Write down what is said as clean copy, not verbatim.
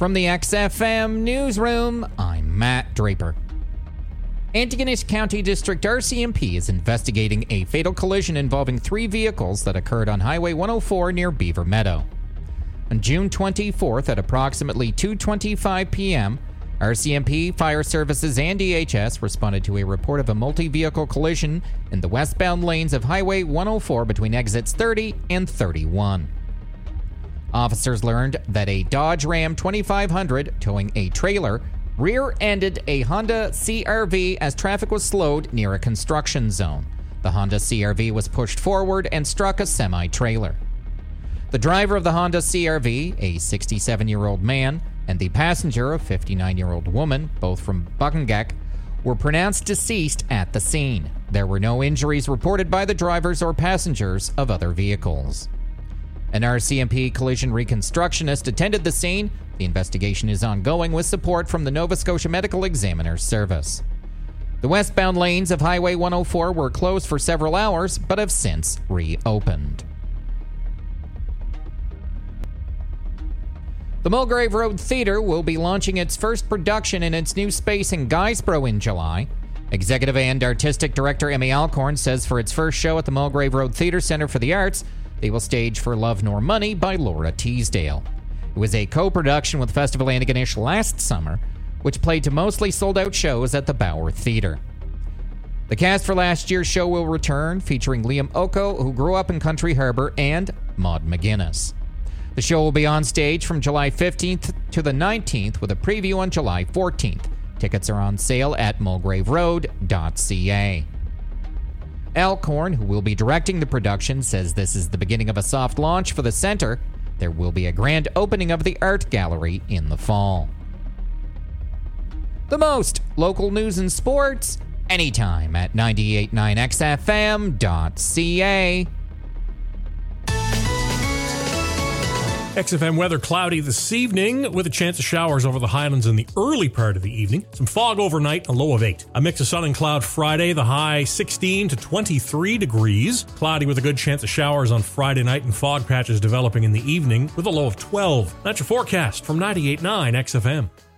From the XFM Newsroom, I'm Matt Draper. Antigonish County District RCMP is investigating a fatal collision involving 3 vehicles that occurred on Highway 104 near Beaver Meadow. On June 24th at approximately 2:25 p.m., RCMP, Fire Services, and DHS responded to a report of a multi-vehicle collision in the westbound lanes of Highway 104 between exits 30 and 31. Officers learned that a Dodge Ram 2500 towing a trailer rear-ended a Honda CR-V as traffic was slowed near a construction zone. The Honda CR-V was pushed forward and struck a semi-trailer. The driver of the Honda CR-V, a 67-year-old man, and the passenger, a 59-year-old woman, both from Buckinghack, were pronounced deceased at the scene. There were no injuries reported by the drivers or passengers of other vehicles. An RCMP collision reconstructionist attended the scene. The investigation is ongoing with support from the Nova Scotia Medical Examiner's Service. The westbound lanes of Highway 104 were closed for several hours, but have since reopened. The Mulgrave Road Theatre will be launching its first production in its new space in Guysborough in July. Executive and Artistic Director Emmy Alcorn says for its first show at the Mulgrave Road Theatre Centre for the Arts, they will stage For Love Nor Money by Laura Teasdale. It was a co-production with Festival Antigonish last summer, which played to mostly sold-out shows at the Bauer Theatre. The cast for last year's show will return, featuring Liam Oko, who grew up in Country Harbour, and Maud McGuinness. The show will be on stage from July 15th to the 19th with a preview on July 14th. Tickets are on sale at mulgraveroad.ca. Alcorn, who will be directing the production, says this is the beginning of a soft launch for the centre. There will be a grand opening of the art gallery in the fall. The most local news and sports, anytime at 989xfm.ca. XFM weather cloudy this evening with a chance of showers over the highlands in the early part of the evening. Some fog overnight, a low of 8. A mix of sun and cloud Friday, the high 16 to 23 degrees. Cloudy with a good chance of showers on Friday night and fog patches developing in the evening with a low of 12. That's your forecast from 98.9 XFM.